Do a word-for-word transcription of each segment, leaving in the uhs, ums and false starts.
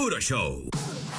Seguro Show.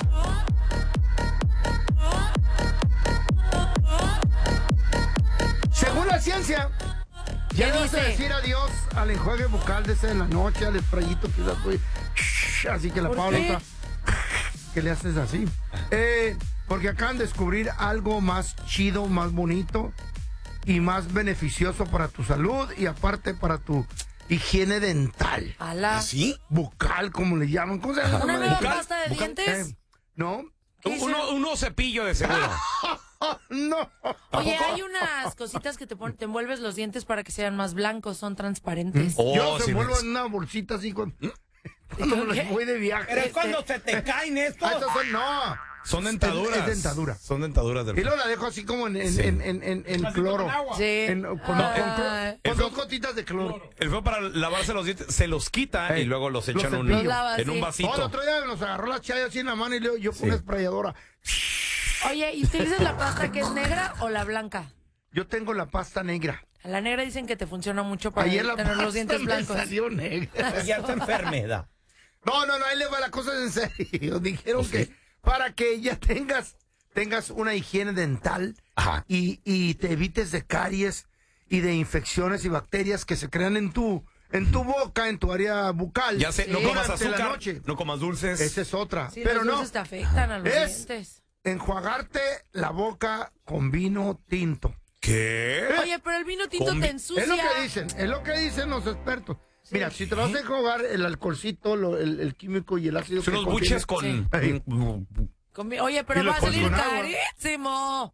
Según la ciencia, ya ¿Qué le vas a dice? decir adiós al enjuague bucal de ese de la noche, al sprayito que das, güey. Así que la ¿Por Paula qué? otra, que le haces así. Eh, porque acaban de descubrir algo más chido, más bonito y más beneficioso para tu salud y aparte para tu higiene dental. Ala. ¿Sí? Bucal, como le llaman. ¿Cómo se llama? ¿Una nueva ¿Bucal? pasta de ¿Bucal? dientes? Eh, ¿No? ¿Qué es Uno, eso? uno cepillo de seguro. No. Oye, hay unas cositas que te, pon- te envuelves los dientes para que sean más blancos, son transparentes. Oh, Yo se sí, envuelvo ves. en una bolsita así con... cuando me ¿Qué? voy de viaje. Pero es cuando se te caen estos. Ah, estos son- no. Son dentaduras. Es, es dentadura. Son dentaduras del Y luego la dejo así como en, en, Sí. en, en, en- en cloro. Sí. En- con, Ah. con cloro- El con feo- dos gotitas de cloro. El feo para lavarse los dientes se los quita Ey, y luego los los echan un- cepillo. Los lavas, en un sí. Oh, el vasito. otro día nos agarró la chaya así en la mano y le yo con Sí. una sprayadora. Oye, ¿y utilizas la pasta que es negra o la blanca? Yo tengo la pasta negra. A la negra dicen que te funciona mucho para Ayer la tener pasta los dientes me blancos. salió negra. Ya esta enfermedad. No, no, no, ahí le va la cosa en serio. Dijeron que para que ya tengas tengas una higiene dental Ajá. y, y te evites de caries y de infecciones y bacterias que se crean en tu en tu boca, en tu área bucal. Ya sé, no Sí. comas Durante la azúcar, noche. no comas dulces. Esa es otra. Sí, Pero los no, dulces te afectan a los Es- dientes. enjuagarte la boca con vino tinto. ¿Qué? Oye, pero el vino tinto Con- te ensucia. Es lo que dicen, es lo que dicen los expertos. Mira, si te vas a enjuagar el alcoholcito, lo- el, el químico y el ácido Son que unos buches contiene- con... Sí. Con mi- Oye, pero Y va los a salir con agua. carísimo.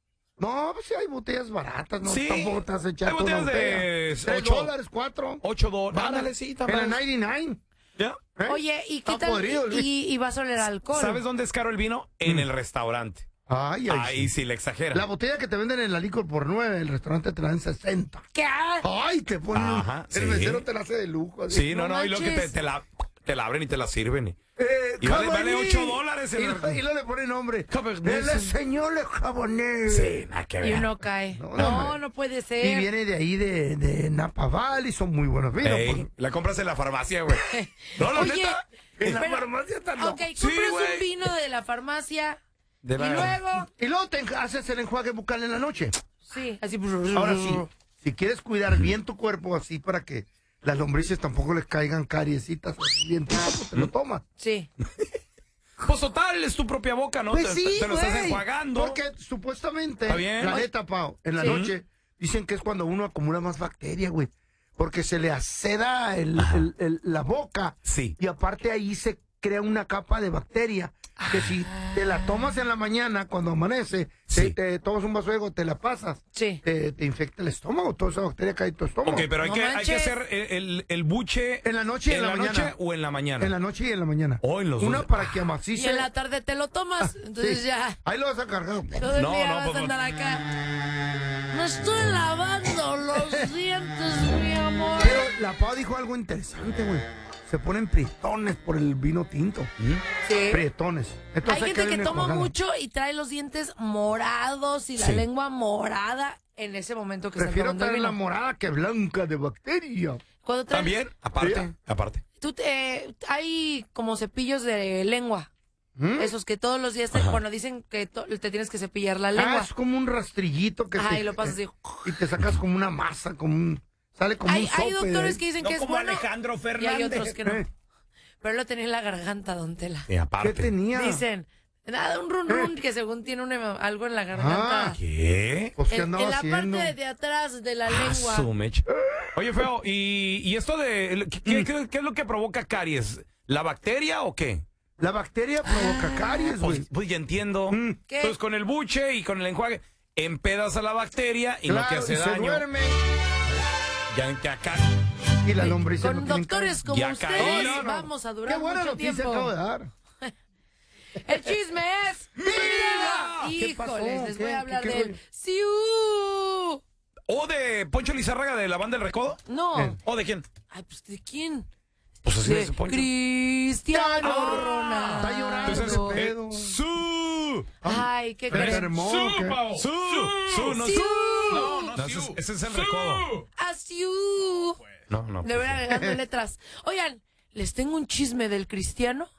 No, pues sí hay botellas baratas, no Sí. tampoco te vas a echar Hay toda una botellas de botella. Tres ocho- dólares, cuatro. ocho dólares. Ándale, sí, En la noventa y nueve. ¿Ya? ¿eh? Oye, ¿y qué Está tal? podrido el vino. Y, y vas a oler alcohol. ¿Sabes dónde es caro el vino? En el restaurante. Ay, ay, Ahí sí. sí le exagera. La botella que te venden en la licor por nueve, el restaurante te la dan sesenta. ¿Qué? Ay, te ponen. Ajá, el sí. mesero te la hace de lujo. así. Sí, no, No no, y lo que te, manches. te la, te la abren y te la sirven. y- Eh, Y vale- vale Cabernet. ocho dólares el- Y, lo- y luego le pone nombre. Cabernet. El señor Le Cabernet. Sí, nada que Y ver. uno cae. No, No, no, no, hombre. puede ser. Y viene de ahí de, de Napa Valley, son muy buenos vinos. Ey, pues. la compras en la farmacia, güey. No, la Oye, neta. En la pero- farmacia están Ok, locos. Sí, compras güey. un vino de la farmacia De y la- luego... Y luego te enj- haces el enjuague bucal en la noche. Sí, así... Ahora sí, si quieres cuidar bien tu cuerpo así para que las lombrices tampoco les caigan cariecitas así bien, pues te lo tomas. Sí. Pues total, es tu propia boca, ¿no? Pues te, sí, te lo estás güey, enjuagando. Porque supuestamente, Está bien. la neta, Pau, en la Sí. noche dicen que es cuando uno acumula más bacteria, güey. Porque se le aceda el- el- el- la boca. Sí. Y aparte ahí se crea una capa de bacteria que si te la tomas en la mañana cuando amanece, Sí. te, te tomas un vaso de agua, te la pasas, Sí. te, te infecta el estómago, toda esa bacteria cae en tu estómago. Ok, pero hay, No que, hay que manches. hacer el, el, el buche En la noche y en la mañana. noche o en la mañana. En la noche y en la mañana. Oh, en los Una dos. para que Y amacice. en la tarde te lo tomas. Entonces Sí. ya... Ahí lo vas a cargar. Todo el No, día no, vas pues, a andar acá. Me estoy lavando los dientes, mi amor. Pero la Pau dijo algo interesante, güey. Se ponen prietones por el vino tinto. Sí. Prietones. Entonces Hay gente que darle toma enjuagada. mucho y trae los dientes morados y la Sí. lengua morada en ese momento que Prefiero está tomando el traer la vino. morada que blanca de bacteria. Cuando traes- También, aparte, Sí. aparte. Tú te- hay como cepillos de lengua. ¿Mm? Esos que todos los días, te, Ajá. bueno, dicen que to- te tienes que cepillar la Ah, lengua. es como un rastrillito que Ajá, se- y lo pasas así. y te sacas como una masa, como un... Sale como Hay, un sope. hay doctores de- que dicen No que es como bueno Alejandro y Fernández. hay otros que no. Eh. Pero él lo tenía en la garganta, don Tela. Y aparte. ¿Qué tenía? Dicen, nada, un run run que según tiene un- algo en la garganta. Ah, ¿Qué? Pues, ¿qué en, andaba en la haciendo? parte de atrás de la Ah, lengua. su mecha. Oye, feo, ¿y, y esto de... ¿qué, qué- qué- qué es lo que provoca caries? ¿La bacteria o qué? La bacteria provoca caries, güey. Pues, pues ya entiendo. Mm. ¿Qué? Entonces con el buche y con el enjuague empedas a la bacteria y no te Claro, hace y se daño. duerme. Ya, ya acá. Y la lombriz Con no tiene doctores caries. como Ya ustedes caí. No, no. vamos a durar Qué buena mucho noticia tiempo. acabo de dar. El chisme es ¡Mira! ¿Qué pasó? Híjoles, les voy ¿Qué? a hablar ¿Qué- qué del rollo? Siu. ¿O de Poncho Lizárraga de la banda El Recodo? No. Eh. ¿O de quién? Ay, pues ¿de quién? Pues así De dice Poncho. Cristiano Ah, Ronaldo. está llorando. Entonces, ese eh, pedo. su, Ay, ¿qué Se crees? enfermó, ¿qué? su, su, no, Siu. su. No, no, ese, es- ese es El Recodo. A Siu. No, no. Le voy agregando letras. Oigan, les tengo un chisme del Cristiano.